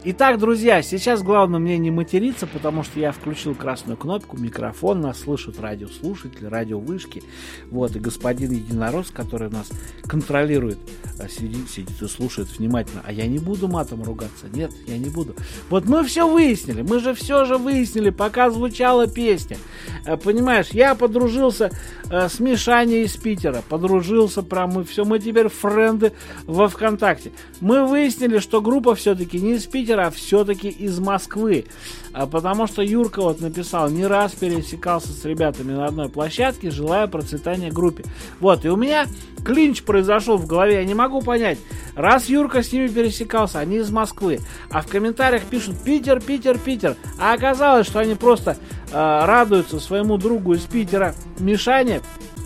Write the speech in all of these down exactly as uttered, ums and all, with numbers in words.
Итак, друзья, сейчас главное мне не материться, потому что я включил красную кнопку, микрофон, нас слышат радиослушатели, радиовышки. Вот, и господин Единорос, который нас контролирует, сидит, сидит и слушает внимательно. А я не буду матом ругаться, нет, я не буду. Вот мы все выяснили, мы же все же выяснили, пока звучала песня. Понимаешь, я подружился с Мишаней из Питера, подружился прям, мы все, мы теперь френды во ВКонтакте. Мы выяснили, что группа все-таки не из Питера, а все-таки из Москвы. А потому что Юрка вот написал, не раз пересекался с ребятами на одной площадке, желая процветания группе. Вот, и у меня клинч произошел в голове, я не могу понять. Раз Юрка с ними пересекался, они из Москвы, а в комментариях пишут Питер, Питер, Питер. А оказалось, что они просто э, радуются своему другу из Питера, Мишане.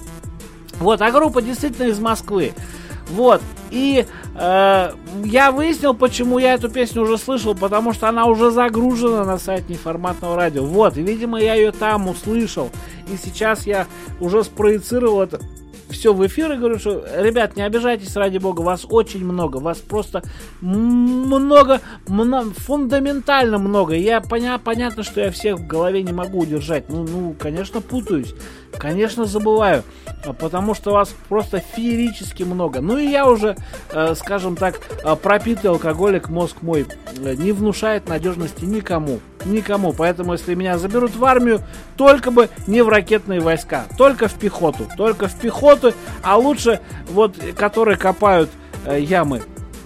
Вот, а группа действительно из Москвы. Вот, и э, я выяснил, почему я эту песню уже слышал, потому что она уже загружена на сайт Неформатного радио. Вот, и, видимо, я ее там услышал, и сейчас я уже спроецировал это все в эфир и говорю, что, ребят, не обижайтесь, ради бога, вас очень много, вас просто много, много фундаментально много. Я поня, понятно, что я всех в голове не могу удержать. Ну, ну, конечно, путаюсь, конечно, забываю, потому что вас просто феерически много. Ну и я уже, э, скажем так, пропитый алкоголик, мозг мой не внушает надежности никому. Никому. Поэтому, если меня заберут в армию, только бы не в ракетные войска, только в пехоту, только в пехоту, а лучше вот, которые копают э, ямы.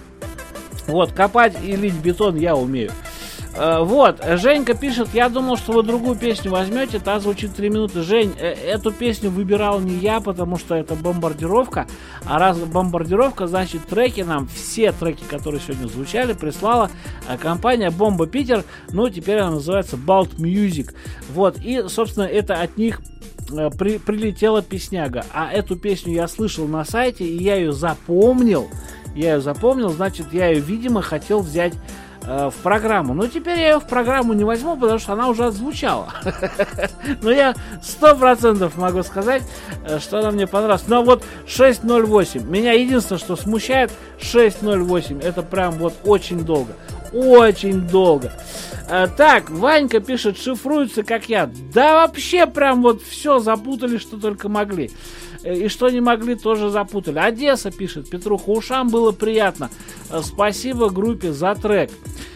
Вот, копать и лить бетон я умею. Э, вот, Женька пишет, я думал, что вы другую песню возьмете, та звучит три минуты. Жень, э, эту песню выбирал не я, потому что это бомбардировка, а раз бомбардировка, значит треки нам, все треки, которые сегодня звучали, прислала э, компания Бомба Питер, ну, теперь она называется Balt Music. Вот, и, собственно, это от них э, при, прилетела песняга, а эту песню я слышал на сайте, и я ее запомнил, я ее запомнил, значит, я ее, видимо, хотел взять в программу. Но теперь я ее в программу не возьму, потому что она уже отзвучала. Но я сто процентов могу сказать, что она мне понравилась. Но вот шесть ноль восемь. Меня единственное, что смущает, шесть ноль восемь. Это прям вот очень долго. Очень долго. Так, Ванька пишет, шифруется как я. Да вообще прям вот все запутали, что только могли. И что не могли, тоже запутали. Одесса пишет, Петруха, ушам было приятно. Спасибо группе за трек.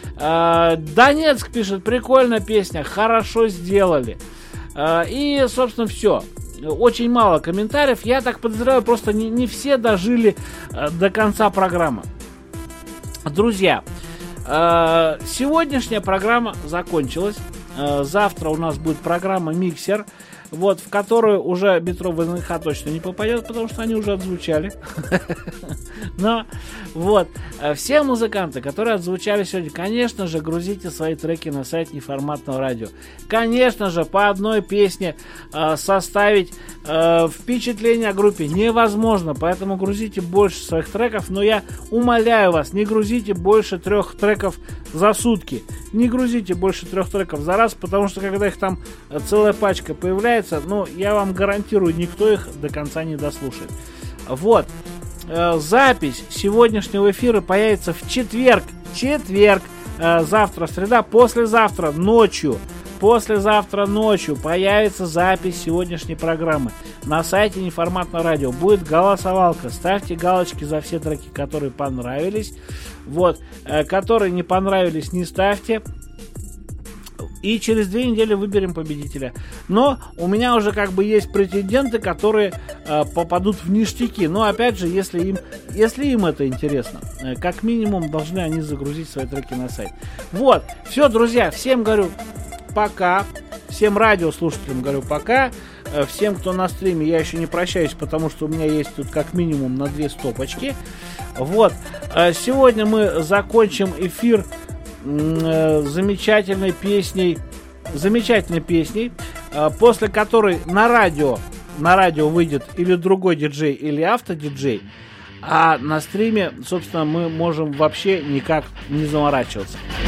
Донецк пишет, прикольная песня, хорошо сделали. И, собственно, все. Очень мало комментариев. Я так подозреваю, просто не, не все дожили до конца программы. Друзья, сегодняшняя программа закончилась. Завтра у нас будет программа «Миксер», вот, в которую уже Метро ВНХ точно не попадет, потому что они уже отзвучали. Но, вот, все музыканты, которые отзвучали сегодня, конечно же, грузите свои треки на сайт Неформатного радио. Конечно же, по одной песне э, составить э, впечатление о группе невозможно, поэтому грузите больше своих треков, но я умоляю вас, не грузите больше трех треков за сутки. Не грузите больше трех треков за раз, потому что когда их там целая пачка появляется, ну, я вам гарантирую, никто их до конца не дослушает. Вот. Э, запись сегодняшнего эфира появится в четверг. Четверг. Э, завтра среда. Послезавтра ночью. Послезавтра ночью появится запись сегодняшней программы. На сайте Неформатного радио будет голосовалка. Ставьте галочки за все треки, которые понравились. Вот. Э, которые не понравились, не ставьте. И через две недели выберем победителя. Но у меня уже как бы есть претенденты, которые э, попадут в ништяки. Но опять же, если им, если им это интересно, э, как минимум должны они загрузить свои треки на сайт. Вот. Все, друзья, всем говорю пока. Всем радиослушателям говорю пока. Э, всем, кто на стриме, я еще не прощаюсь, потому что у меня есть тут как минимум на две стопочки. Вот. Э, сегодня мы закончим эфир замечательной песней, замечательной песней, после которой на радио, на радио выйдет или другой диджей, или автодиджей, а на стриме, собственно, мы можем вообще никак не заморачиваться.